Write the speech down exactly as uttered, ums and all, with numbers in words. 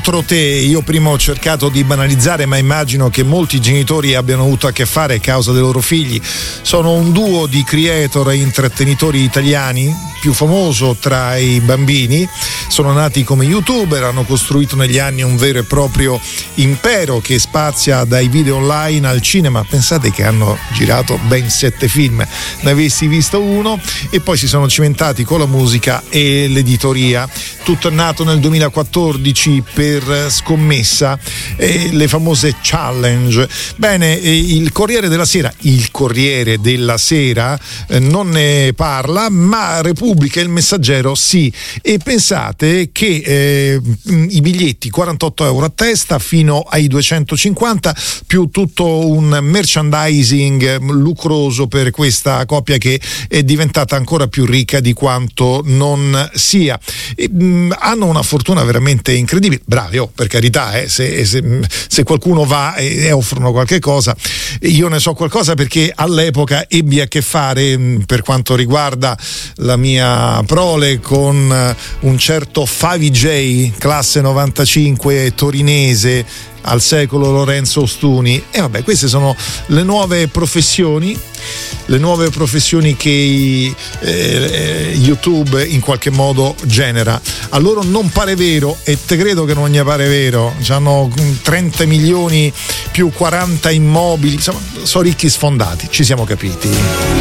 contro te. Io prima ho cercato di banalizzare, ma immagino che molti genitori abbiano avuto a che fare a causa dei loro figli. Sono un duo di creator e intrattenitori italiani, più famoso tra i bambini. Sono nati come youtuber, hanno costruito negli anni un vero e proprio impero che spazia dai video online al cinema. Pensate che hanno girato ben sette film, ne avessi visto uno, e poi si sono cimentati con la musica e l'editoria. Tutto è nato nel duemilaquattordici per scommessa, eh, le famose challenge. Bene, eh, il Corriere della Sera, il Corriere della Sera eh, non ne parla, ma Repubblica e il Messaggero sì. E pensate che eh, i biglietti quarantotto euro a testa fino ai duecentocinquanta, più tutto un merchandising lucroso per questa coppia che è diventata ancora più ricca di quanto non sia. E, mh, hanno una fortuna veramente incredibile. Bravi, oh, per carità, eh, se, se, se qualcuno va e, e offrono qualche cosa, io ne so qualcosa perché all'epoca ebbi a che fare, mh, per quanto riguarda la mia prole, con un certo Favi J, classe novantacinque torinese, al secolo Lorenzo Ostuni. E vabbè, queste sono le nuove professioni, le nuove professioni che eh, YouTube in qualche modo genera. A loro non pare vero, e te credo che non gli pare vero. Hanno trenta milioni più quaranta immobili, insomma, sono ricchi sfondati, ci siamo capiti.